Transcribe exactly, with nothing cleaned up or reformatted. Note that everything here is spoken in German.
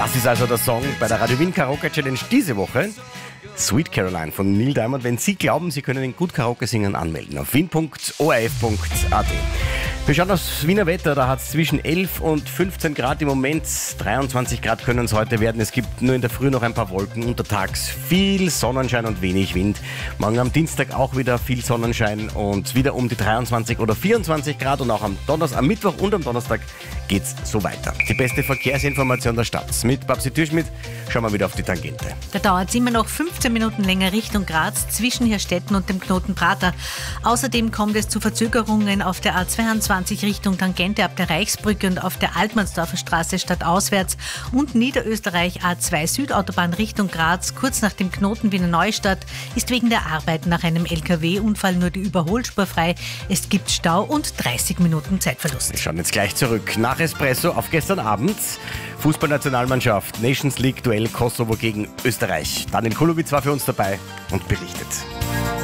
Das ist also der Song bei der Radio Wien Karaoke Challenge diese Woche. Sweet Caroline von Neil Diamond. Wenn Sie glauben, Sie können ihn gut Karaoke singen, anmelden auf wien punkt o r f punkt a t. Wir schauen aufs Wiener Wetter, da hat es zwischen elf und fünfzehn Grad im Moment, dreiundzwanzig Grad können es heute werden. Es gibt nur in der Früh noch ein paar Wolken, untertags viel Sonnenschein und wenig Wind. Morgen am Dienstag auch wieder viel Sonnenschein und wieder um die dreiundzwanzig oder vierundzwanzig Grad und auch am Donnerstag, am Mittwoch und am Donnerstag geht's so weiter. Die beste Verkehrsinformation der Stadt. Mit Babsi Türschmidt schauen wir wieder auf die Tangente. Da dauert es immer noch fünfzehn Minuten länger Richtung Graz zwischen Hirstetten und dem Knoten Prater. Außerdem kommt es zu Verzögerungen auf der A zweiundzwanzig Richtung Tangente ab der Reichsbrücke und auf der Altmannsdorfer Straße stadtauswärts und Niederösterreich A zwei Südautobahn Richtung Graz. Kurz nach dem Knoten Wiener Neustadt ist wegen der Arbeit nach einem L K W-Unfall nur die Überholspur frei. Es gibt Stau und dreißig Minuten Zeitverlust. Wir schauen jetzt gleich zurück nach Espresso auf gestern Abend. Fußballnationalmannschaft, Nations League Duell Kosovo gegen Österreich. Daniel Kulowitz war für uns dabei und berichtet.